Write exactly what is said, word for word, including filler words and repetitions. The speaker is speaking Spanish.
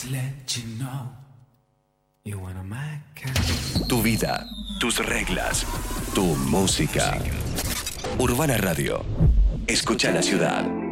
Tu vida, tus reglas, tu música. Urbana Radio. Escucha la ciudad.